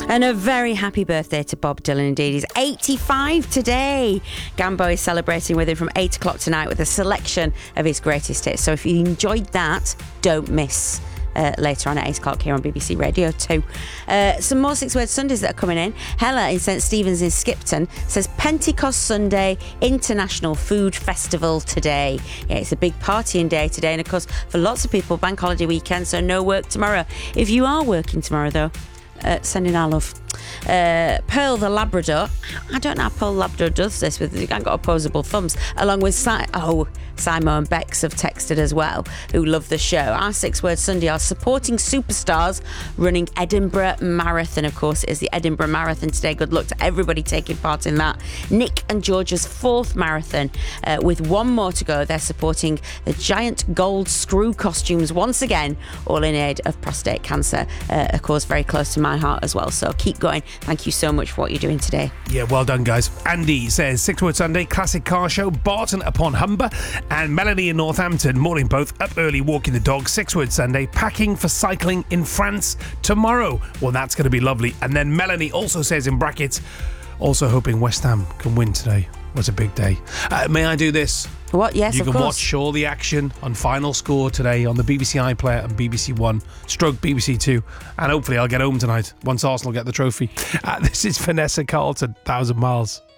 And a very happy birthday to Bob Dylan indeed. He's 85 today. Gambo is celebrating with him from 8 o'clock tonight with a selection of his greatest hits. So if you enjoyed that, don't miss later on at 8 o'clock here on BBC Radio 2. Some more Six Word Sundays that are coming in. Hella in St Stephen's in Skipton says Pentecost Sunday International Food Festival today. Yeah, it's a big partying day today, and of course for lots of people bank holiday weekend, so no work tomorrow. If you are working tomorrow though, send in our love. Pearl the Labrador. I don't know how Pearl the Labrador does this with you ain't got opposable thumbs. Along with Simo and Bex have texted as well, who love the show. Our Six Word Sunday are supporting superstars running Edinburgh Marathon. Of course, it is the Edinburgh Marathon today. Good luck to everybody taking part in that. Nick and Georgia's 4th marathon, with one more to go. They're supporting the giant gold screw costumes once again, all in aid of prostate cancer. Of course, very close to my heart as well. So keep going. Thank you so much for what you're doing today. Yeah, well done, guys. Andy says Six Word Sunday, classic car show, Barton upon Humber. And Melanie in Northampton, morning both, up early walking the dog. Six Word Sunday, packing for cycling in France tomorrow. Well, that's going to be lovely. And then Melanie also says in brackets, also hoping West Ham can win today. Was a big day. May I do this? What? Yes, of course. You can watch all the action on Final Score today on the BBC iPlayer and BBC One, stroke BBC Two, and hopefully I'll get home tonight once Arsenal get the trophy. This is Vanessa Carlton, 1,000 Miles.